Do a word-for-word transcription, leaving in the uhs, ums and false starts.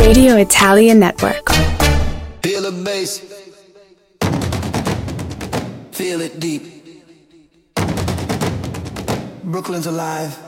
Radio Italia Network. Feel the bass. Feel it deep. Brooklyn's alive.